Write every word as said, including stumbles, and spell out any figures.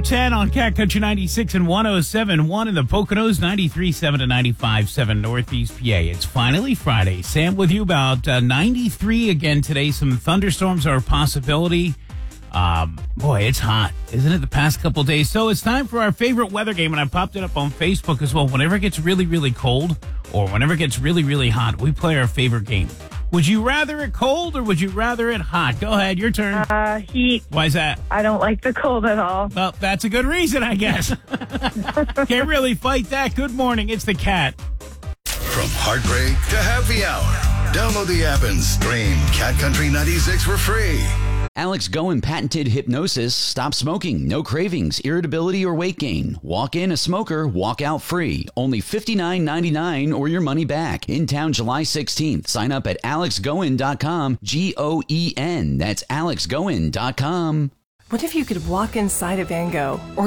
ten on Cat Country ninety-six and one oh seven point one in the Poconos, ninety-three point seven to ninety-five point seven Northeast P A. It's finally Friday. Sam with you, about uh, ninety-three again today. Some thunderstorms are a possibility. Um, boy, it's hot, isn't it, the past couple days? So it's time for our favorite weather game, and I popped it up on Facebook as well. Whenever it gets really, really cold or whenever it gets really, really hot, we play our favorite game. Would you rather it cold or would you rather it hot? Go ahead, your turn. Uh, heat. Why is that? I don't like the cold at all. Well, that's a good reason, I guess. Can't really fight that. Good morning. It's the Cat. From heartbreak to happy hour. Download the app and stream Cat Country ninety-six for free. Alex Goen patented hypnosis. Stop smoking. No cravings, irritability, or weight gain. Walk in a smoker, walk out free. Only fifty-nine ninety-nine or your money back. In town July sixteenth. Sign up at alex goen dot com. G O E N. That's alex goen dot com. What if you could walk inside a Van Gogh or